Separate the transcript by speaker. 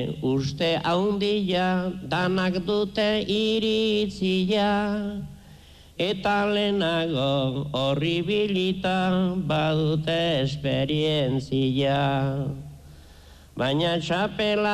Speaker 1: Uste haundia danak dute iritzia, eta lehenago horri bilita badute esperientzia. Baina txapela